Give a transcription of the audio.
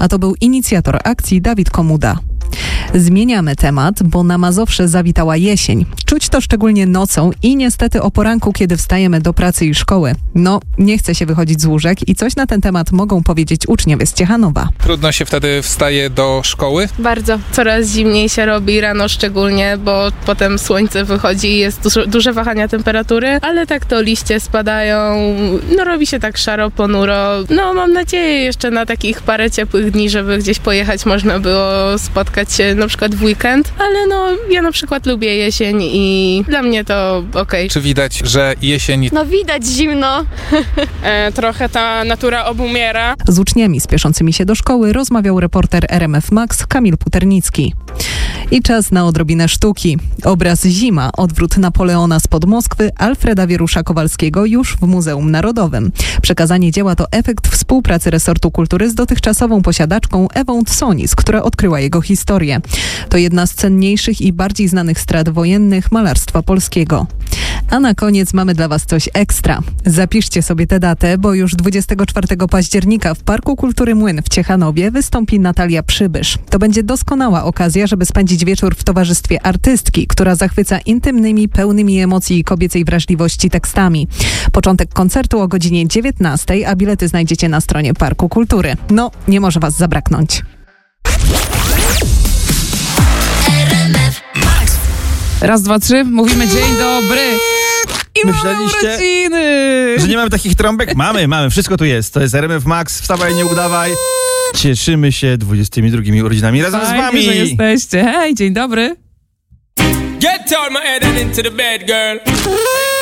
a to był inicjator akcji Dawid Komuda. Zmieniamy temat, bo na Mazowsze zawitała jesień. Czuć to szczególnie nocą i niestety o poranku, kiedy wstajemy do pracy i szkoły. No, nie chce się wychodzić z łóżek i coś na ten temat mogą powiedzieć uczniowie z Ciechanowa. Trudno się wtedy wstaje do szkoły? Bardzo. Coraz zimniej się robi rano szczególnie, bo potem słońce wychodzi i jest duże wahania temperatury, ale tak to liście spadają, no robi się tak szaro, ponuro. No mam nadzieję jeszcze na takich parę ciepłych dni, żeby gdzieś pojechać można było spotkać się na przykład w weekend, ale no ja na przykład lubię jesień i dla mnie to okej. Czy widać, że jesień... No widać zimno. Trochę ta natura obumiera. Z uczniami spieszącymi się do szkoły rozmawiał reporter RMF Max Kamil Puternicki. I czas na odrobinę sztuki. Obraz Zima, odwrót Napoleona spod Moskwy Alfreda Wierusza-Kowalskiego już w Muzeum Narodowym. Przekazanie dzieła to efekt współpracy resortu kultury z dotychczasową posiadaczką Ewą Tsonis, która odkryła jego historię. To jedna z cenniejszych i bardziej znanych strat wojennych malarstwa polskiego. A na koniec mamy dla Was coś ekstra. Zapiszcie sobie tę datę, bo już 24 października w Parku Kultury Młyn w Ciechanowie wystąpi Natalia Przybysz. To będzie doskonała okazja, żeby spędzić wieczór w towarzystwie artystki, która zachwyca intymnymi, pełnymi emocji i kobiecej wrażliwości tekstami. Początek koncertu o godzinie 19, a bilety znajdziecie na stronie Parku Kultury. No, nie może Was zabraknąć. Raz, dwa, trzy, mówimy dzień dobry. I myśleliście, urodziny! że nie mamy takich trąbek? Mamy, wszystko tu jest. To jest RMF Max, wstawaj, nie udawaj. Cieszymy się 22 urodzinami razem z wami. Że jesteście. Hej, dzień dobry. Get out my head and into the bed, girl.